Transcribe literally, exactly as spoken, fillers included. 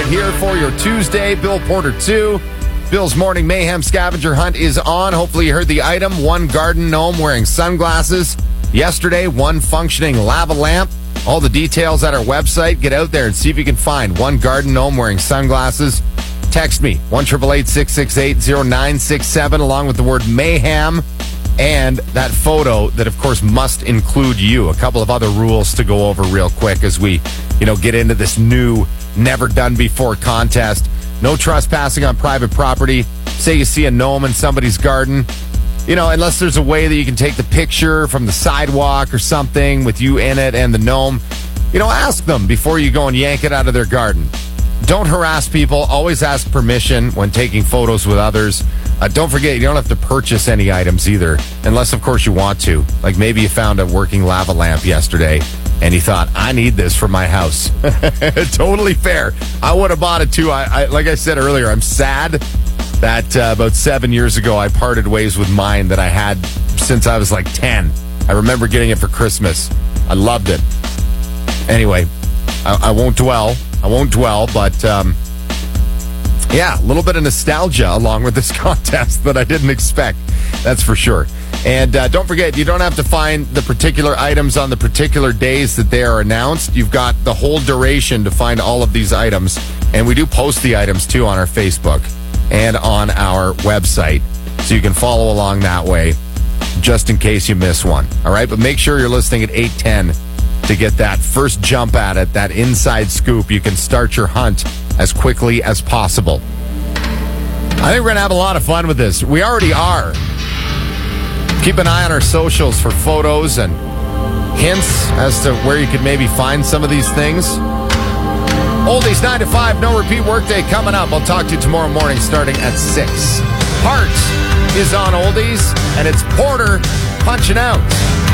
here for your Tuesday. Bill Porter two. Bill's Morning Mayhem scavenger hunt is on. Hopefully you heard the item. One garden gnome wearing sunglasses. Yesterday, one functioning lava lamp. All the details at our website. Get out there and see if you can find one garden gnome wearing sunglasses. Text me, one eight eight eight, six six eight, zero nine six seven, along with the word mayhem and that photo that, of course, must include you. A couple of other rules to go over real quick as we, you know, get into this new, never-done-before contest. No trespassing on private property. Say you see a gnome in somebody's garden. You know, unless there's a way that you can take the picture from the sidewalk or something with you in it and the gnome, you know, ask them before you go and yank it out of their garden. Don't harass people. Always ask permission when taking photos with others. Uh, don't forget, you don't have to purchase any items either, unless, of course, you want to. Like maybe you found a working lava lamp yesterday and you thought, I need this for my house. Totally fair. I would have bought it too. I, I like I said earlier, I'm sad that uh, about seven years ago I parted ways with mine that I had since I was like ten. I remember getting it for Christmas. I loved it. Anyway, I, I won't dwell. I won't dwell, but um, yeah, a little bit of nostalgia along with this contest that I didn't expect. That's for sure. And uh, don't forget, you don't have to find the particular items on the particular days that they are announced. You've got the whole duration to find all of these items. And we do post the items, too, on our Facebook and on our website. So you can follow along that way, just in case you miss one. All right? But make sure you're listening at eight ten to get that first jump at it, that inside scoop. You can start your hunt as quickly as possible. I think we're going to have a lot of fun with this. We already are. Keep an eye on our socials for photos and hints as to where you could maybe find some of these things. Oldies nine to five, no repeat workday coming up. I'll talk to you tomorrow morning starting at six. Heart is on Oldies, and it's Porter punching out.